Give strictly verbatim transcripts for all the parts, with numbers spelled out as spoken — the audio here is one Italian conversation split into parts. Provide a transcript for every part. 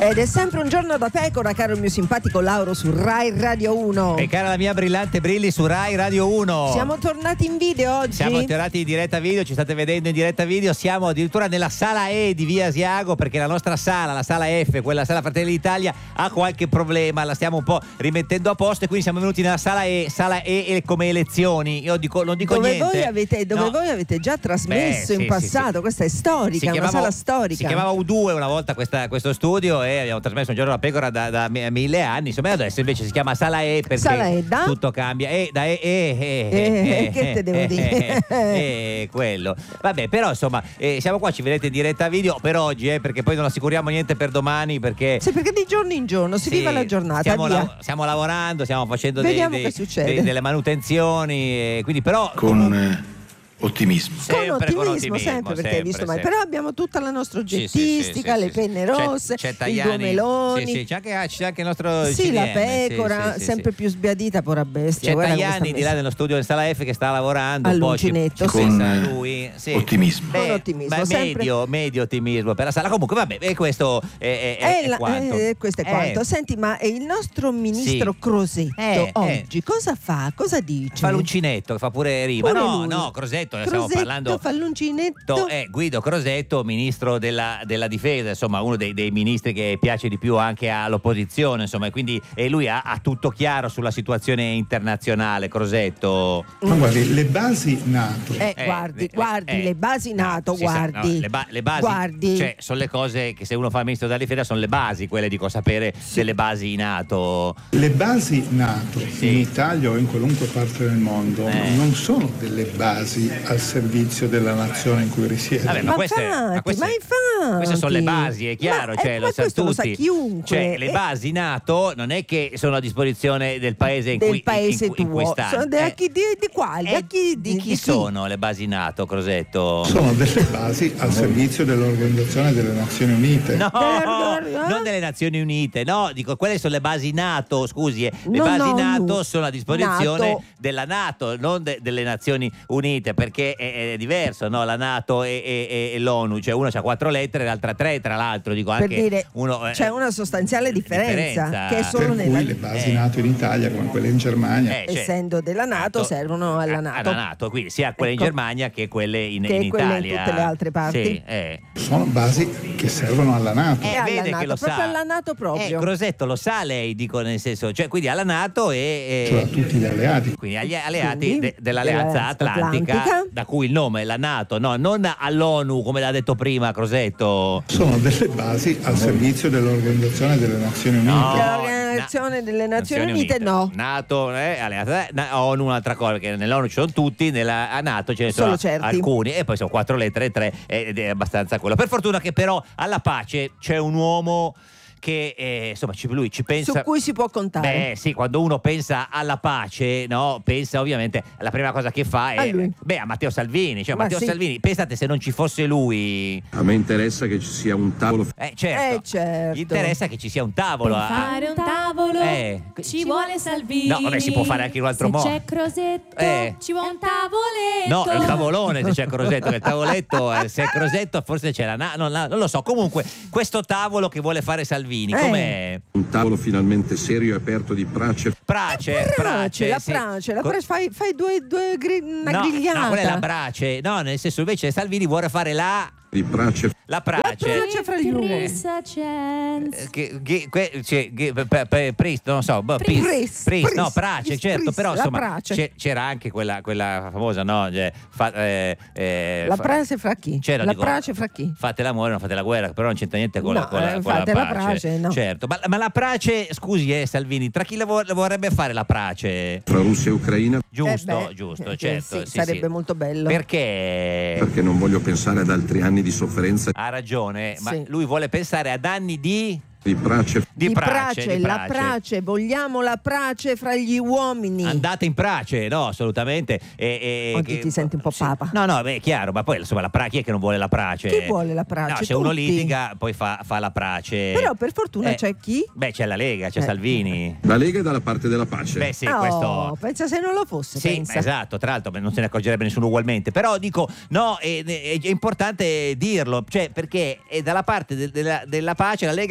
Ed è sempre un giorno da pecora, caro il mio simpatico Lauro, su Rai Radio uno. E cara la mia brillante Brilli su Rai Radio uno. Siamo tornati in video oggi. Siamo tornati in diretta video, ci state vedendo in diretta video. Siamo addirittura nella sala E di Via Asiago, perché la nostra sala, la sala F, quella sala Fratelli d'Italia, ha qualche problema. La stiamo un po' rimettendo a posto e quindi siamo venuti nella sala E. Sala E come elezioni. Io dico, non dico dove niente. Voi avete, dove no. voi avete già trasmesso Beh, in sì, passato. sì, sì. Questa è storica, è una sala storica. Si chiamava U due una volta questa, questo studio e abbiamo trasmesso un giorno la pecora da, da mille anni. Insomma, adesso invece si chiama Sala E perché Sala E da? tutto cambia. E da E, E, E, Eh, che te devo dire? E quello. Vabbè, però insomma, eh, siamo qua, ci vedete in diretta video per oggi, eh, perché poi non assicuriamo niente per domani. Perché sì, perché di giorno in giorno si sì, viva la giornata. Stiamo, via. la, stiamo lavorando, stiamo facendo dei, Vediamo dei, che succede. dei, delle manutenzioni. E quindi, però. Con eh, ottimismo. Sempre con ottimismo, con ottimismo, sempre, perché hai visto sempre, mai. sempre. Però abbiamo tutta la nostra Sì, sì, oggettistica, sì, sì, le sì, penne sì. rosse, c'è, c'è i Tajani, due meloni. sì, sì, c'è, anche, c'è anche il nostro sì, C D M, la pecora, sì, sì, sempre sì. più sbiadita, pora bestia. C'è Guarda come Tajani sta di là messa. nello studio in sala F che sta lavorando un po', ci, All'uncinetto, ci sì. pensa Con, lui, sì. ottimismo. Beh, Con ottimismo, beh, sempre. medio, medio ottimismo per la sala. Comunque vabbè, e questo è, è, è, Eh, la- è quanto. eh, questo è Eh, quanto. Senti, ma il nostro ministro Sì. Crosetto Eh, oggi cosa fa? Cosa dice? Fa l'uncinetto, fa pure rima. Pure no, lui. no, Crosetto, Crosetto stiamo parlando. fa l'uncinetto. Eh, Guido Crosetto, ministro della, della difesa, insomma uno dei, dei ministri che piace di più anche all'opposizione, insomma, e quindi e lui ha, ha tutto chiaro sulla situazione internazionale. Crosetto. Ma guardi, le basi NATO Eh, Eh, guardi, eh, guardi, eh, le basi NATO, si sa, guardi. no, le, ba- le basi, Guardi. cioè, sono le cose che se uno fa il ministro della difesa sono le basi, quelle dico sapere delle basi NATO. Le basi NATO Sì. in Italia o in qualunque parte del mondo Eh. non sono delle basi al servizio della nazione in cui risiede. Vabbè, ma, Ma queste, infatti, ma queste, ma infatti. queste sono le basi, è chiaro, Ma- cioè, eh, lo ma sanno questo lo sa tutti. chiunque. Cioè, le Eh, basi NATO non è che sono a disposizione del paese in del cui paese in, cui- in cui tuo. stanno. Sono de- Eh, chi- di, di quali? eh, A chi- di chi sono le basi NATO, Crosetto? Sono delle basi al servizio dell'Organizzazione delle Nazioni Unite. No, Eh? non delle Nazioni Unite, no, dico quelle sono le basi NATO, scusi, eh. le No, basi no, NATO no. sono a disposizione NATO. della NATO, non de- delle Nazioni Unite, perché è, è diverso, no? La NATO e, e- e l'ONU, cioè uno c'ha quattro lettere, l'altra tre, tra l'altro, dico Per anche dire, uno, eh, c'è una sostanziale differenza, differenza. che è solo Per nella cui le basi Eh. NATO in Italia, come quelle in Germania, eh, cioè, essendo della NATO, servono alla a- NATO. alla NATO, quindi sia quelle Ecco. in Germania che quelle in, Che in quelle in Italia. tutte le altre parti. Sì, eh. sono basi che servono alla NATO. Eh, E alla vede NATO, che lo proprio sa. alla NATO proprio. Eh, Crosetto lo sa lei, dico nel senso, cioè quindi alla NATO e, e- Cioè a tutti gli alleati. quindi agli alleati Quindi, de- dell'Alleanza dell'Alleanza Atlantica, Atlantica. da cui il nome è la NATO, no, non all'ONU come l'ha detto prima Crosetto. Sono delle basi al servizio dell'Organizzazione delle Nazioni Unite. No, L'Organizzazione delle Nazioni Unite, no. NATO, eh, Alleanza, na- ONU un'altra cosa, perché nell'ONU ci sono tutti, nella a NATO ce ne sono Solo certi. alcuni e poi sono quattro lettere, tre ed è abbastanza quello. Per fortuna che però alla pace c'è un uomo che eh, insomma ci- lui ci pensa. Su cui si può contare. Beh, sì, quando uno pensa alla pace, no, pensa ovviamente la prima cosa che fa è A lui. beh, a Matteo Salvini, cioè Ma Matteo sì. Salvini, pensate se non ci fosse lui. A me interessa che ci sia un tavolo. Eh, certo. Eh, certo. Gli interessa che ci sia un tavolo. Per a- fare un tavolo Eh, ci vuole Salvini. No, vabbè, si può fare anche in un altro Se modo. c'è Crosetto Eh. ci vuole un tavoletto. No, è il tavolone se c'è Crosetto, che il tavoletto, eh, se è Crosetto forse c'è la, na- non, la- non lo so. Comunque, questo tavolo che vuole fare Salvini, Eh. com'è? Un tavolo finalmente serio e aperto di brace. Prace, prace, la sì. prace, la Co- prace, fai, fai due, due gri- una no, grigliata. no, quella è la brace. No, nel senso invece Salvini vuole fare la Di brace. la prace. La prace fra gli uomini. Prisa chance. Eh, Che, che, que- cioè, che- pe- pe- Priest, non so, boh, Priest, Priest, Priest, no, Prace, Priest, certo, Priest, però la insomma Prace. c'è- c'era anche quella, quella famosa, no? Cioè, fa- eh, eh, La fa- prace fra chi? c'era, La dico, prace fra chi? Fate l'amore, non fate la guerra, però non c'entra niente con, la, No, con, la, eh, con la fate la pace. prace, no. Certo, ma, ma la prace, scusi, eh, Salvini, tra chi la, vo- la vorrebbe fare la prace? Fra Russia e Ucraina, Giusto, Eh beh, giusto, eh, certo. sì, sì, sarebbe sì. molto bello. Perché perché non voglio pensare ad altri anni di sofferenza. ha ragione, ma Sì. lui vuole pensare ad anni di Di brace. di, Di prace, di la prace. prace, vogliamo la prace fra gli uomini. Andate in prace, no, assolutamente. E, e- Oggi che- ti senti un po' sì. papa. No, no, beh, è chiaro, ma poi insomma la prace, chi è che non vuole la prace? Chi vuole la prace? No, se uno Tutti. litiga poi fa, fa la prace. Però per fortuna Eh, c'è chi? Beh, c'è la Lega, c'è Eh. Salvini. La Lega è dalla parte della pace. Beh, sì, Oh, questo. pensa se non lo fosse, Sì, pensa. esatto, tra l'altro non se ne accorgerebbe nessuno ugualmente, però dico, no, è, è- è importante dirlo, cioè perché è dalla parte de- della, della pace la Lega, ma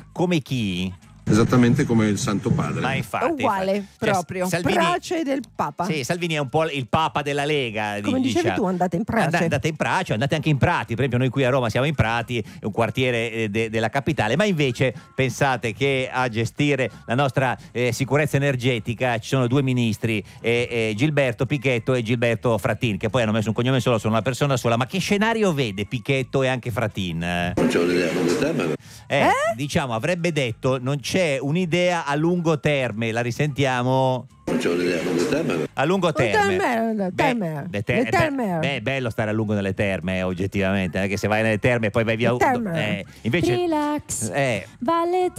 come chi? Esattamente come il Santo Padre. Ma infatti, Uguale, infatti. Cioè, proprio. Salvini, Prace del Papa. Sì, Salvini è un po' il Papa della Lega. Come dicevi diciamo. tu, andate in Prace. And- andate in Prace, andate anche in Prati. Per esempio, noi qui a Roma siamo in Prati, è un quartiere eh, de- della capitale. Ma invece pensate che a gestire la nostra eh, sicurezza energetica ci sono due ministri, eh, eh, Gilberto Pichetto e Gilberto Frattin, che poi hanno messo un cognome solo, sono una persona sola. Ma che scenario vede Pichetto e anche Frattin? Non c'è un'idea a lungo termine. Eh, Eh? Diciamo, avrebbe detto non c'è un'idea a lungo termine, la risentiamo. Non c'è un'idea a lungo termine. A lungo termine. terme, terme. Beh, le ter- Le terme. beh, è bello stare a lungo nelle terme, oggettivamente, non è che se vai nelle terme e poi vai via. Le terme. Eh, invece Relax. eh, Valle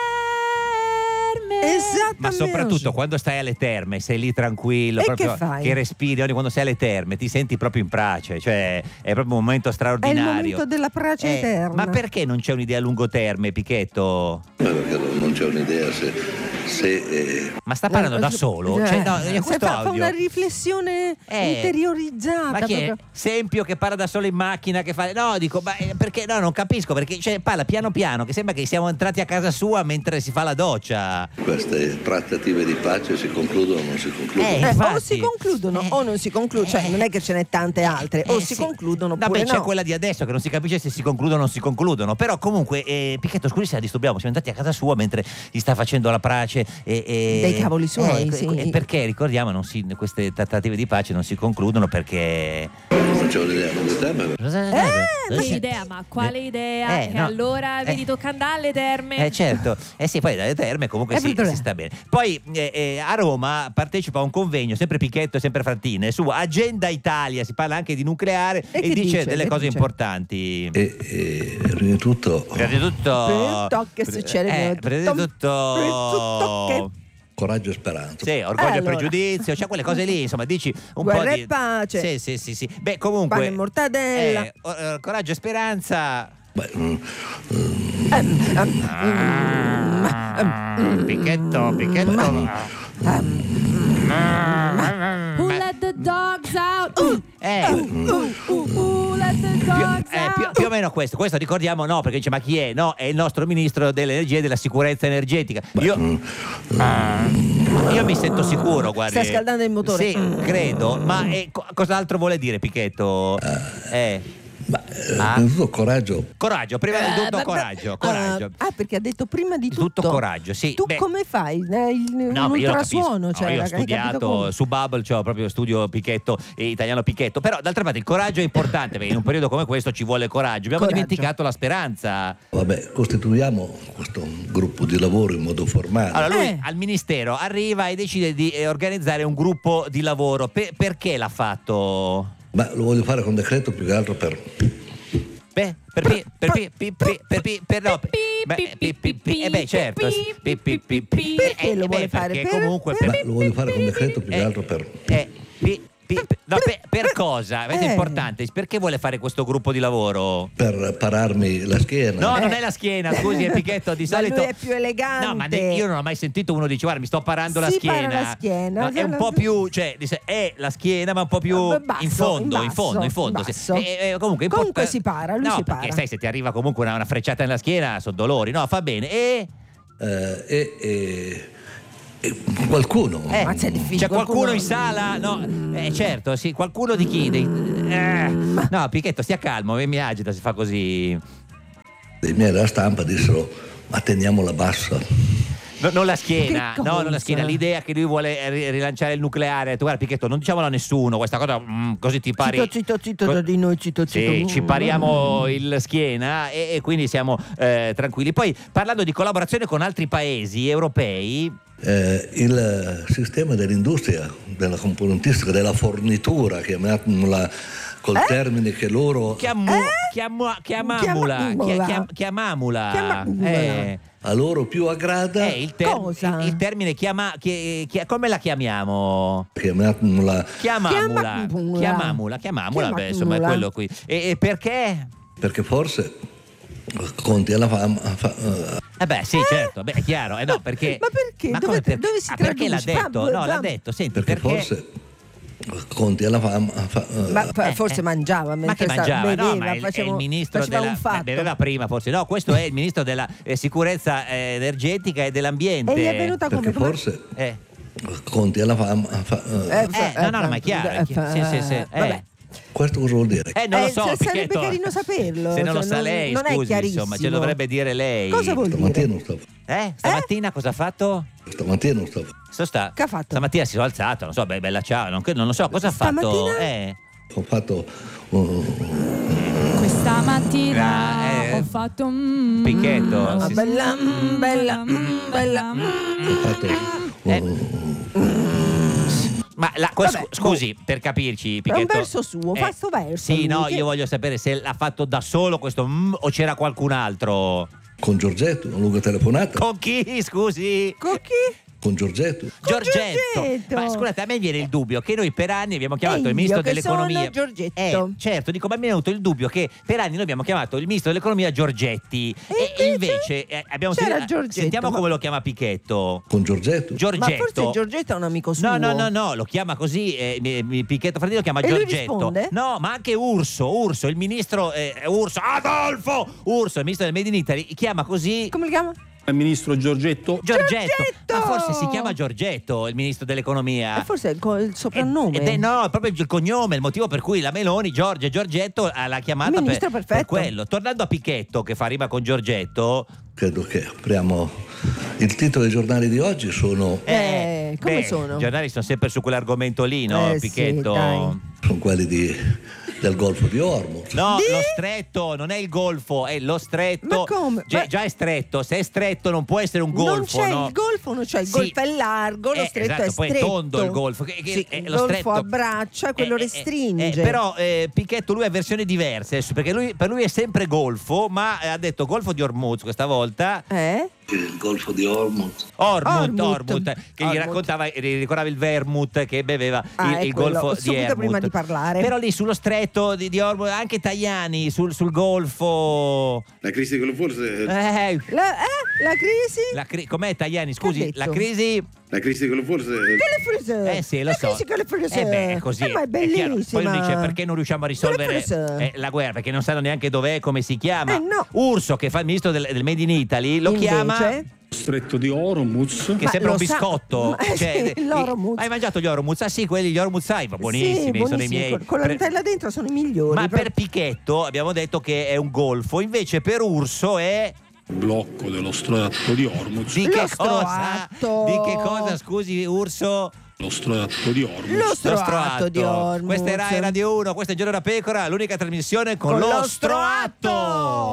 Terme. Esattamente. ma soprattutto quando stai alle terme, sei lì tranquillo, E proprio che fai? che respiri, ogni quando sei alle terme ti senti proprio in pace, cioè è proprio un momento È il straordinario. momento della pace Eh, eterna. ma perché non c'è un'idea a lungo termine, Pichetto? Ma perché non non c'è un'idea se, se eh, Ma sta parlando da solo? Cioè, no, Eh, questo fa, fa audio. una riflessione Eh, interiorizzata. Ma chi è? proprio. Sempio che parla da solo in macchina, che fa. No, dico, ma eh, perché no, non capisco, perché cioè, parla piano piano, che sembra che siamo entrati a casa sua mentre si fa la doccia. queste trattative di pace si concludono o non si concludono. Eh, Eh, o infatti. si concludono Eh. o non si concludono, cioè Eh. non è che ce n'è tante altre, o Eh, si sì. concludono Vabbè, oppure c'è no. quella di adesso che non si capisce se si concludono o non si concludono. Però comunque, eh, Pichetto, scusi se la disturbiamo, siamo andati a casa sua mentre gli sta facendo la pace e, e- Dei cavoli suoi, eh, sì. e perché ricordiamo non si, queste trattative di pace non si concludono perché Non c'è un'idea a lungo termine. eh, Che idea, ma quale idea? Eh, che no. allora Eh. vedi toccando alle terme. Eh certo, eh sì, poi dalle terme comunque Eh, si, però- si sta bene. Poi eh, eh, a Roma partecipa a un convegno, sempre Pichetto e sempre Frattini, su Agenda Italia, si parla anche di nucleare E e, che dice, dice? delle Che cose dice? importanti. E, e prima di tutto Prima di tutto... Prima di tutto che succede? Eh, prima di tutto... Prima di tutto che- coraggio e speranza. Sì, orgoglio Allora. e pregiudizio, cioè quelle cose lì, insomma, dici un Guerra po' di... e pace. Sì, sì, sì, sì. Beh, comunque... Pane e mortadella. eh, o- eh, coraggio e speranza... Beh, mm, Ah, Pichetto, Pichetto... Who let the dogs out? Uh, Eh... uh, uh, who let the Più, dogs eh, più- out? più o meno questo, questo ricordiamo no, perché dice ma chi è? No, è il nostro ministro dell'energia e della sicurezza energetica. Io, Ah, io mi sento sicuro, guardi. Sta scaldando il motore. Sì, credo, ma eh, co- cos'altro vuole dire Pichetto? Eh, ma, eh, Ah. prima di tutto coraggio. coraggio, prima di Eh, tutto vabbè. coraggio, coraggio. Ah, ah, perché ha detto prima di tutto. Tutto coraggio, sì. Tu Beh, come fai? Eh, il, No, un ma io lo capisco. ultrasuono, No, cioè, io ho hai capito studiato come? su Bubble, cioè proprio studio Pichetto e italiano Pichetto. Però d'altra parte il coraggio è importante perché in un periodo come questo ci vuole coraggio. Abbiamo Coraggio. dimenticato la speranza. Vabbè, costituiamo questo gruppo di lavoro in modo formale. Allora lui Eh. al ministero arriva e decide di eh, organizzare un gruppo di lavoro. Pe- perché l'ha fatto? Ma lo voglio fare con decreto più che altro per... Beh, per pi, per pi, pi, pi, per pi, per no, Pi, beh, pi, pi, pi, pi, eh beh, certo, pi, pi, pi, pi, pi, Perché eh, lo vuole beh, fare? perché Per- comunque per- Ma lo voglio fare con decreto più che Eh, altro per... eh, pi, pi, pi- no, per, per cosa? Questo è Eh. importante. Perché vuole fare questo gruppo di lavoro? per pararmi la schiena. No, Eh. non è la schiena, scusi, è Pichetto di Ma solito. lui è più elegante. No, ma ne- io non ho mai sentito uno dice guarda mi sto parando la Si schiena. para la schiena. No, è un po' più, cioè dice, è la schiena ma un po' più Eh, basso, in fondo, in in fondo, in fondo. basso, sì. in E- e- comunque, Comunque importa- si para, lui no, si perché para. sai se ti arriva comunque una, una frecciata nella schiena sono dolori. No, fa bene. E Eh, e, e- e qualcuno. eh, Ma c'è difficile, c'è qualcuno qualcuno- in sala? No, eh, certo, sì, qualcuno di chi? Dei- eh, no, Pichetto, stia calmo, mi agita se fa così. Dei miei della stampa dissero ma teniamola bassa. No, non la schiena, Che no, non la cosa? schiena, l'idea che lui vuole eh, ri- rilanciare il nucleare. Tu guarda Pichetto, non diciamolo a nessuno questa cosa, mm, così ti pari. Zitto, zitto, zitto, Co- da di noi, zitto, zitto. Sì, ci pariamo il schiena e, e quindi siamo eh, tranquilli. Poi parlando di collaborazione con altri paesi europei, Eh, il sistema dell'industria, della componentistica, della fornitura, chiamiamola col termine che loro chiamu, chiamu- chiamamula, Chiamamula. chia- chiamamula, Chiamamula. eh, a loro più aggrada, eh, il, ter- Cosa? il- il termine chiama, chi- chi- come la chiamiamo? chiamiamola Chiamamula, Chiamamula. chiamamula, chiamamula, beh, insomma è Chiamamula. quello qui. E, e perché? perché forse conti alla fama. fa- eh, Eh beh, sì, certo, beh, è chiaro, eh no, perché Ma perché? Ma Dove- come perché? dove si Ah, perché l'ha traduce? detto? Fam- No, l'ha fam- detto, senti, perché perché forse conti alla fama. Fa, uh, Ma fa- Eh, forse eh. mangiava Ma mentre che sta- mangiava? beveva, No, ma è il, è faceva- il ministro faceva della un fatto. beh, beveva prima forse. No, questo è il ministro della eh, sicurezza eh, energetica e dell'ambiente. E gli è venuta come? perché come- forse Eh, conti alla fama. Fa, uh, Eh, eh, no, no, no, ma è chiaro. è eh, chiaro. Sì, sì, sì. Eh. Vabbè. questo cosa vuol dire? Eh, non lo Eh, so, sa- sarebbe Picchetto. carino saperlo, Se non lo cioè, sa non- lei, non è scusi, chiarissimo. insomma, ce lo dovrebbe dire lei. Cosa vuol Stamattina dire? non stavo. Eh? Stamattina cosa ha fatto? Stamattina non stavo. So sta- Che ha fatto? Stamattina si sono alzato, non so, beh, bella ciao, non, non lo so, cosa ha fatto? Stamattina? Eh. Ho fatto uh, Questa mattina Ah, eh. ho fatto un Picchetto, Ah, sì, bella, mm, bella, mm, bella. mm. ho fatto Eh. uh, Ma la, que- Vabbè, scu- scusi, per capirci, È Picchetto. un verso suo, fa sto verso. Sì, lui, no, che- io voglio sapere se l'ha fatto da solo questo mm, o c'era qualcun altro. con Giorgetto, una lunga telefonata. Con chi, scusi? Con chi? Con Giorgetto. Con Giorgetto. Giorgetto. Ma scusate, a me viene il dubbio che noi per anni abbiamo chiamato E il ministro io che dell'economia. sono Giorgetto. Eh, certo, dico, ma mi è venuto il dubbio che per anni noi abbiamo chiamato il ministro dell'economia Giorgetti. E E invece invece eh, abbiamo c'era sentito- Giorgetto, sentiamo ma- come lo chiama Picchetto. Con Giorgetto. Giorgetto. Ma forse Giorgetto è un amico suo. No, no, no, no, lo chiama così, eh, mi- mi- Picchetto Frattini lo chiama E lui Giorgetto. risponde? No, ma anche Urso, Urso, il ministro eh, Urso, Adolfo! Urso, il ministro del Made in Italy, chiama così Come li chiama? Il ministro Giorgetto. Giorgetto. Giorgetto! Ma forse si chiama Giorgetto, il ministro dell'economia. E forse è il, co- il Ed- soprannome. ed è- no, è proprio il cognome, il motivo per cui la Meloni, Giorgia Giorgetto, ha- l'ha chiamata per, Ministro per perfetto. quello. Tornando a Picchetto, che fa rima con Giorgetto, Credo che apriamo il titolo dei giornali di oggi sono, Eh, come beh, sono? I giornali sono sempre su quell'argomento lì, no, Eh, sì, Picchetto? dai. sono quelli di, del Golfo di Hormuz. No, Di? lo stretto, non è il golfo, è lo stretto. Ma come? Già, Ma- già è stretto, se è stretto non può essere un golfo, non c'è no? il golfo, non c'è il Sì. golfo è largo, lo Eh, stretto esatto, è poi è stretto. tondo il golfo, che- che- Sì, eh, il lo golfo stretto- abbraccia, quello Eh, eh, restringe. eh, però eh, Picchetto lui ha versioni diverse adesso, perché lui, per lui è sempre golfo, ma eh, ha detto golfo di Hormuz questa volta. Eh? Il Golfo di Hormuz. Ormut, Ormut. Ormut, che gli Ormut. raccontava, gli ricordava il vermouth che beveva Ah, il, è il quello, golfo di subito Ermut. prima di parlare. Però lì sullo stretto di, di Ormut, anche Tajani sul, sul golfo. La crisi con forse Eh, La, eh? La crisi? la cri- com'è Tajani? Che ha Scusi, detto? la crisi. la crisi con forse Che le fruse? Eh sì, lo la so. crisi che le fruse? Eh beh, è così. Eh, ma è chiaro. bellissima. Poi uno dice perché non riusciamo a risolvere fruse? eh, la guerra, perché non sanno neanche dov'è, come si chiama. Eh, no. Urso, che fa il ministro del, del Made in Italy, lo Invece? chiama. Stretto di Hormuz. Che Ma sembra un lo sa- biscotto. ma- Cioè, sì, l'Oromuz. Hai mangiato gli Oromuz? Ah sì, quelli gli Oromuz Saifa, buonissimi, Sì, sono i buonissimi. miei. Con- Con la pre- Nutella dentro sono i migliori. Ma però- per Picchetto abbiamo detto che è un golfo, invece per Urso è Blocco dello stretto di Hormuz. di Lo che cosa? stroatto. Di che cosa, scusi, Urso? Lo stretto di Hormuz. Lo Lo stroatto di Hormuz. Questa è Rai Radio uno, questa è Giorno da Pecora, l'unica trasmissione con, Con lo lo stroatto. stroatto.